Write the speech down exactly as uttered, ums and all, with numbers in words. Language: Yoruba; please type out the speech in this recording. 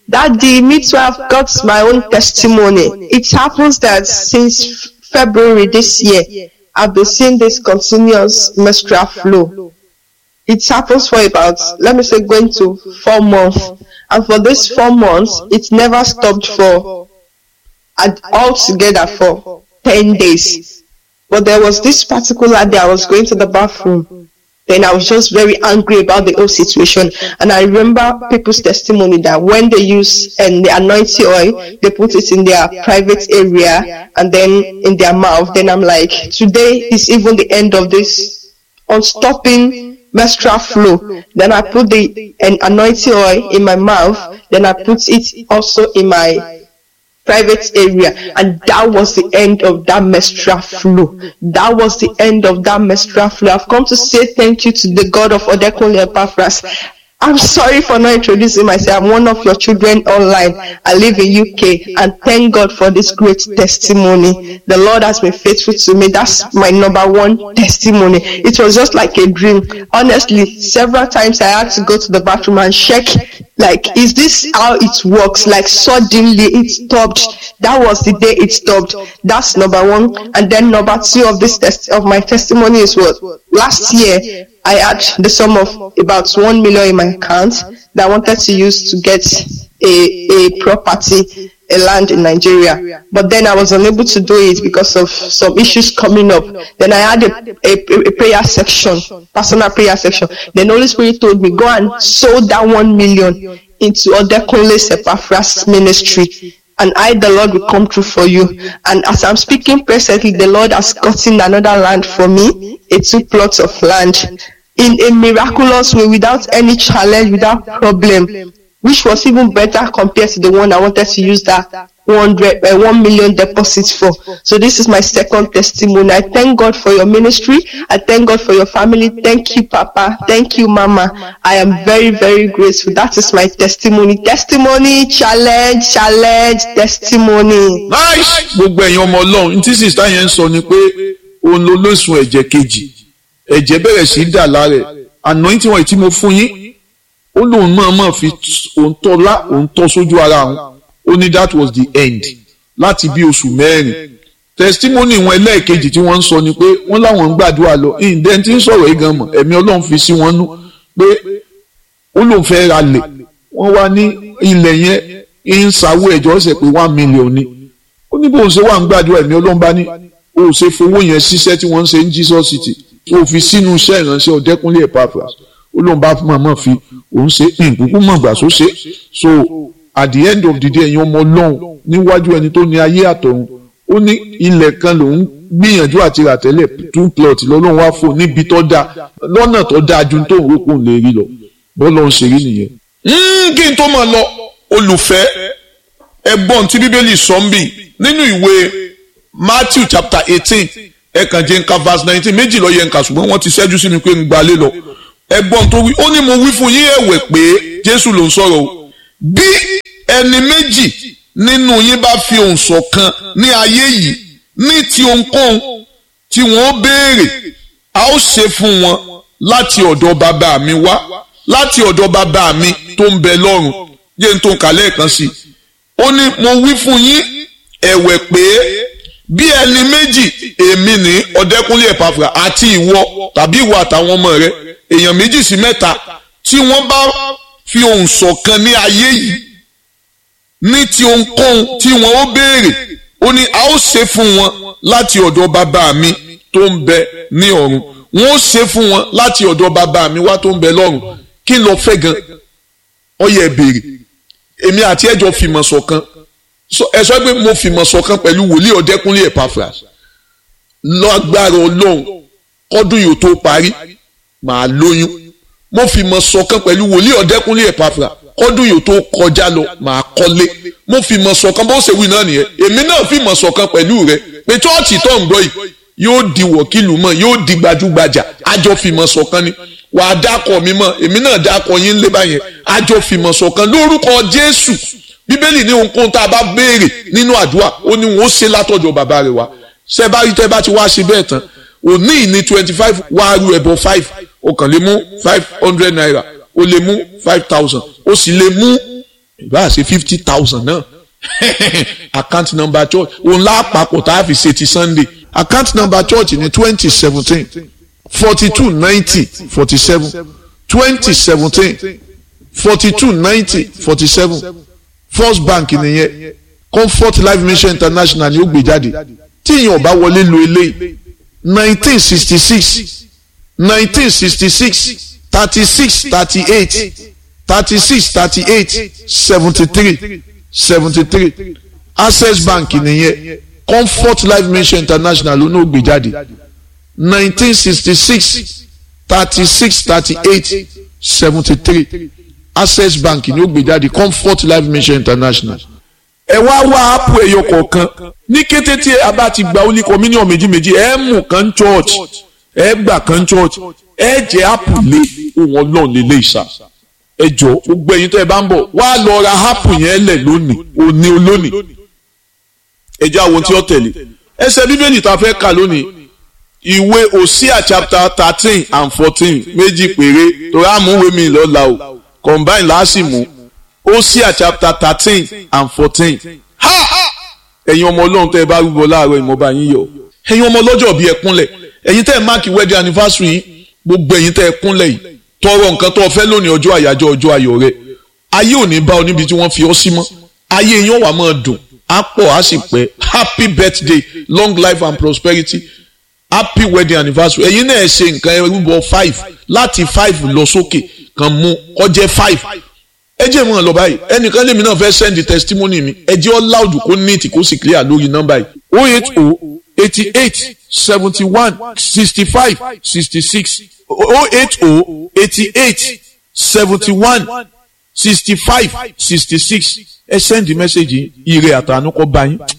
Daddy, me too, I've got my own testimony. It happens that since February this year, I've been seeing this continuous menstrual flow. It happens for about, let me say, going to four months. And for these four months, it never stopped for, altogether for ten days. But there was this particular day I was going to the bathroom. Then I was just very angry about the whole situation. And I remember people's testimony that when they use and the anointing oil, they put it in their private area and then in their mouth. Then I'm like, today is even the end of this unstopping menstrual flow. Then I put the an anointing oil in my mouth. Then I put it also in my private area, and that was the end of that menstrual flow. That was the end of that menstrual flow. I've come to say thank you to the God of Odekunle Epaphras. I'm sorry for not introducing myself. I'm one of your children online. I live in U K, and thank God for this great testimony. The Lord has been faithful to me. That's my number one testimony. It was just like a dream. Honestly, several times I had to go to the bathroom and check, like, is this how it works? Like, suddenly it stopped. That was the day it stopped. That's number one. And then number two of this test of my testimony is what? Last year, I had the sum of about one million in my account that I wanted to use to get a, a property, a land in Nigeria. But then I was unable to do it because of some issues coming up. Then I had a, a, a prayer section, personal prayer section. Then the Holy Spirit told me, go and sow that one million into Odekunle Epaphras ministry. And I, the Lord, will come through for you. And as I'm speaking presently, the Lord has gotten another land for me, a two plots of land, in a miraculous way, without any challenge, without problem, which was even better compared to the one I wanted to use that one hundred, uh, one million deposit for. So this is my second testimony. I thank God for your ministry. I thank God for your family. Thank you, Papa. Thank you, Mama. I am very, very grateful. That is my testimony. Testimony, challenge, challenge, testimony. Nice. Gbogbo ẹ̀yin ọmọ Ọlọ́run, ntí sister yẹn sọ ni pé òun ló lóṣùn ẹ̀jẹ̀ kejì. Ẹ̀jẹ̀ bẹ̀rẹ̀ sí dà lára ẹ̀. Anointing wọn tí mo fún yín, ó lóun máa máa fi òun tọ́ lá òun tọ́ sójú ara òun. Only that was the end. Láti bí oṣù mẹ́rin. Testimony wọn ẹlẹ́ẹ̀kejì tí wọ́n ń sọ ni pé wọ́n láwọn ń gbàdúrà lọ. Ìdẹ́n tí ń sọ̀rọ̀ yìí gan mọ̀, ẹ̀mí Ọlọ́run fi sí wọn nú pé ó lóun fẹ́ ra lẹ̀. Wọ́n wá ní ilẹ̀ yẹn ń ṣàwó ẹ̀jọ́ ọ̀sẹ̀ pé one million ni. Ó ní bóun ṣe wà ń gbàdúrà, ẹ̀mí Ọlọ́run bá ní ó ṣe fowó yẹn ṣiṣẹ́ tí wọ́n ń ṣe ní Jesus City. Ó fi sínú iṣẹ́ ìránṣẹ́ Ọ̀dẹ́kúnlé Epaphras. Ó lóun bá fún màmá fi òun ṣe ìkúkú mọ̀gbà tó ṣe. So at the end of the day, ẹ̀yin ọmọ Ọlọ́run níwájú ẹni tó ní ayé àtọ̀run, ó ní ilẹ̀ kan lòún gbìyànjú àti rà tẹ́lẹ̀ two plot lọ́lọ́run wá fún níbi tó dáa lọ́nà tó dáa ju tó ń rògbòn lè rí lọ bọ́lọ́run ṣe rí nìyẹn. kí n tó máa lọ olùfẹ́ ẹgbọ́n tí Bíbélì sọ ń bì nínú ìwé Matthew chapter eighteen ẹ̀kan jẹ́ nǹkan verse nineteen méjì lọ́ọ́ yẹ nǹkan ṣùgbọ́n wọ́n ti ṣẹ́jú sí mi pé ń gbalé lọ ẹgbọ́n tó wí ó ní mo wí fún yín ẹ̀wẹ̀ pé Jésù ló ń sọ̀rọ̀ o bí ẹni méjì nínú yín bá fi ohùn ṣọ̀kan ní ayé yìí ní ti ohunkóhun tí wọ́n béèrè a ó ṣe fún wọn láti ọ̀dọ̀ bàbá mi wá láti ọ̀dọ̀ bàbá mi tó ń bẹ lọ́run jẹ́ n tó ń kà lẹ́ẹ̀kan sí i ó ní mo wí fún yín ẹ̀wẹ̀ pé bí ẹni méjì èmi ní Ọ̀dẹ́kúnlé Epaphras àti ìwọ tàbí ìwọ àtàwọn ọmọ rẹ èèyàn méjì sí mẹ́ta tí wọ́n bá fi ohùn ṣọ̀kan ní ayé yìí ní ti ohunkóhun tí wọn ó béèrè ó ní a ó ṣe fún wọn láti ọ̀dọ̀ bàbá mi tó ń bẹ ní ọ̀run wọn ó ṣe fún wọn láti ọ̀dọ̀ bàbá mi wá tó ń bẹ lọ́run kí n lọ fẹ́ gan ó yẹ béèrè èmi àti ẹjọ́ fìmọ̀ ṣọ̀kan ẹ sọ pé mo fìmọ̀ ṣọ̀kan pẹ̀lú wòlíì Ọ̀dẹ́kúnlé Epaphras lágbára Ọlọ́run kọ́dún yóò tó parí màá lóyún mo fìmọ̀ ṣọ̀kan pẹ̀lú wòlíì Ọ̀dẹ́kúnlé Epaphras kọ́dún yóò tó kọjá lọ màá kọ́lé mo fìmọ̀ ṣọ̀kan bó ṣe wí náà nìyẹn èmi náà fìmọ̀ ṣọ̀kan pẹ̀lú rẹ pé chọ́ọ̀chì tó ń gbọ́ yìí yóò di wọ̀kìlù mọ́ yóò di gbajúgbajà àjọ fìmọ̀ ṣọ̀kan ni wàá dákọ̀ mi mọ́ èmi náà dákọ̀ yín lé báyẹn àjọ fìmọ̀ ṣọ̀kan lórúkọ Jésù Bíbélì ní ohunkóhun tá a bá béèrè nínú àdúrà ó ní wọn ó ṣe látọ̀dọ̀ bàbá rẹ̀ wá ṣe bá rí tẹ́ bá ti wá ṣe bẹ́ẹ̀ tán òní ní twenty five wàá ru ẹ̀bọ five o kàn lè mú five hundred naira o lè mú five thousand o sì lè mú ìbá ṣe fifty thousand náà account number church òun lápapọ̀ tá a fi ṣe ti Sunday account number church ní twenty seventeen forty two ninety forty seven twenty seventeen forty two ninety forty seven First Bank nìyẹn Comfort Life Mission International ni ó gbé jáde tí èèyàn bá wọlé lo eléyìí nineteen sixty six nineteen sixty six thirty six thirty eight thirty six thirty eight seventy three seventy three Access Bank nìyẹn Comfort Life Mission International ló ní ó gbé jáde nineteen sixty six thirty six thirty eight seventy three Access Bank ni ó gbé jáde Comfort Life Mission International. ẹ wá wá ápù ẹyọ kọ̀ọ̀kan ní kété tí a bá ti gba Holy Communion méjì méjì ẹ mú kan church ẹ gbà kan church ẹ jẹ ápù lé òun Ọlọ́run lè lè ṣá ẹ jọ gbogbo ẹ̀yin tẹ́ ẹ bá ń bọ̀ wá lọ ra ápù yẹn lẹ̀ lónìí òní olónìí ẹ jẹ́ àwọn tí ó tẹ̀lé ẹsẹ̀ bíbélì tá a fẹ́ kà lónìí ìwé Hosea chapter thirteen and fourteen méjì péré torí àmúwé mi lọ́la o combine láàsìmù Hosea chapter thirteen and fourteen ha ẹ̀yin ọmọ Ọlọ́run tẹ́ ẹ bá rúbọ láàárọ̀ ìmọ̀ba yín yọ ẹ̀yin ọmọ ọlọ́jọ́ bíi ẹ̀kúnlẹ̀ ẹ̀yin tẹ́ ẹ máàkì wedding anniversary yìí gbogbo ẹ̀yin tẹ́ ẹ kúnlẹ̀ yìí tọrọ nǹkan tó fẹ́ lónìí ọjọ́ àyájọ́ ọjọ́ ayọ̀ rẹ ayé ò ní bá ọ níbi tí wọ́n fi ọ sí mọ́ ayé yín wà máa dùn á pọ̀ á sì pẹ́ happy birthday long life and prosperity happy wedding anniversary ẹ̀yin náà ẹ ṣe nǹkan ẹrúbọ five láti five lọ sókè kan mú ọjẹ́ five ẹ jẹ́ mọ́ ọ lọ báyìí ẹnìkan lèmi náà fẹ́ send the testimony mi ẹ jẹ́ ọ loud kó neat kó sì clear lórí nọ́mbà yìí oh eight oh eighty eight seventy one sixty five sixty six oh eight oh eighty eight seventy one sixty five sixty six ẹ send the message ire àtànú kọ bá yín